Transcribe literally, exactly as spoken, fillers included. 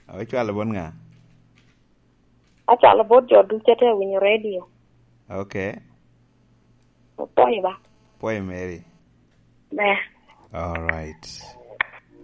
Ochwalo bon ng'a? Achwalo bot joduche te winyo radio. Okay. Poi ba. Poi Mary. Be. All right.